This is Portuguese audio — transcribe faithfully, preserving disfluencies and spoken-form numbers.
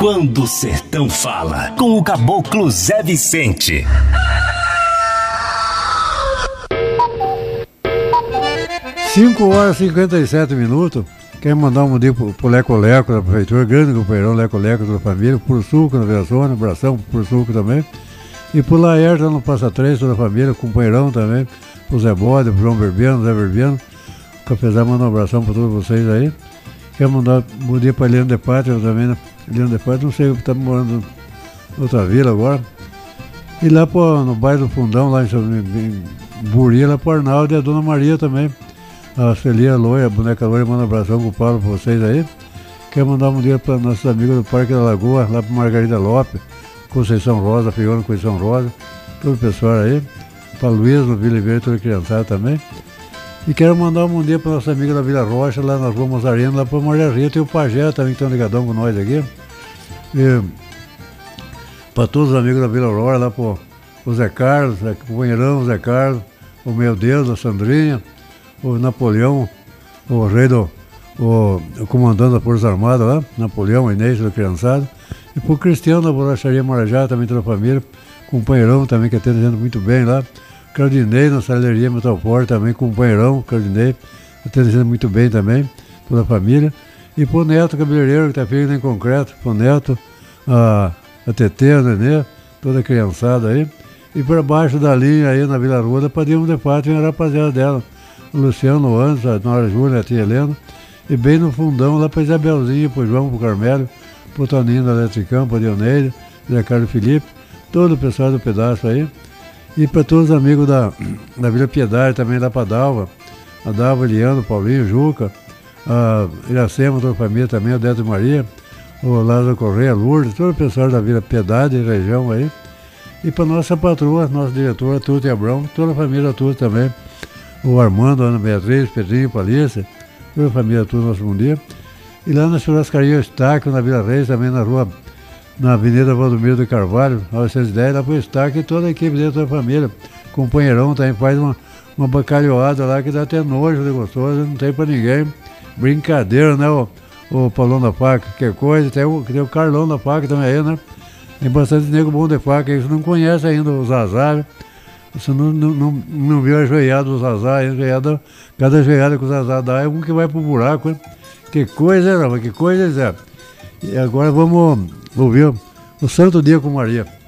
Quando o Sertão Fala, com o Caboclo Zé Vicente. cinco horas e cinquenta e sete minutos. Quero mandar um dia pro, pro Leco Leco da prefeitura, grande companheirão Leco Leco da família, pro Suco na Verações, abração pro Suco também. E pro Laerta no Passa Três, toda a família, companheirão também, pro Zé Bode, pro João Verbiano, Zé Verbiano. Apesar de mandar um abração para todos vocês aí. Quero mandar um bom dia para Eliane de Pátria também, né? Eliane de Pátria, não sei, está morando em outra vila agora. E lá pro, no bairro do Fundão, lá em, em Buri, lá pro Arnaldo e a Dona Maria também. A Celia Loia, a boneca Loia, manda um abração pro Paulo para vocês aí. Quero mandar um dia para nossos amigos do Parque da Lagoa, lá para Margarida Lopes, Conceição Rosa, Fiona Conceição Rosa, todo o pessoal aí. Para Luiz, no Vila Verde, toda criançada também. E quero mandar um bom dia para nossa amiga da Vila Rocha, lá na Rua Mozarino, lá para Maria Rita e o Pajé também, que estão ligadão com nós aqui. E para todos os amigos da Vila Rocha, lá para o Zé Carlos, o companheirão Zé Carlos, o Meu Deus, a Sandrinha, o Napoleão, o rei do, o, o comandante da Força Armada lá, Napoleão, Inês, da criançada. E para o Cristiano da Borracharia Marajá, também toda a família, companheirão também, que está atendendo muito bem lá. Claudinei na Saleria Metalport também, companheirão, Claudinei, atendendo muito bem também, toda a família. E pro Neto Cabeleireiro, que está feito em concreto, pro Neto, a, a Tetê, a Nenê, toda a criançada aí. E para baixo da linha aí na Vila Ruda, para Dilma de Pátria, a rapaziada dela, o Luciano, o Anjo, a Nora Júlia, a tia Helena. E bem no fundão, lá para Isabelzinha, pro João, pro Carmelo, pro Toninho da Eletricão, pro Dioneide, Zé Carlos Felipe, todo o pessoal do pedaço aí. E para todos os amigos da, da Vila Piedade, também lá para a Dalva, a Dalva, Eliano, Paulinho, Juca, a Iracema, toda a família também, a Deto Maria, o Lázaro Correia, Lourdes, todo o pessoal da Vila Piedade, região aí. E para nossa patroa, nossa diretora, Tuta e Abrão, toda a família Tuta também, o Armando, a Ana Beatriz, Pedrinho, Palícia, toda a família Tuta, nosso bom dia. E lá na churrascaria Estáquio, na Vila Reis, também na rua, na Avenida Valdomiro de Carvalho, novecentos e dez, lá pro Estáquio, e toda a equipe dentro da família. Companheirão também faz uma, uma bacalhoada lá que dá até nojo de gostoso, não tem pra ninguém. Brincadeira, né, o, o Paulão da Faca, que coisa, tem o, tem o Carlão da Faca também aí, né? Tem bastante nego bom de faca, aí você não conhece ainda o Zazá, você não, não, não, não viu a joelhada do Zazá, a joelhada, cada joelhada que o Zazá dá é um que vai pro buraco, né? Que coisa, Zé, que coisa, Zé. E agora vamos ouvir o Santo Dia com Maria.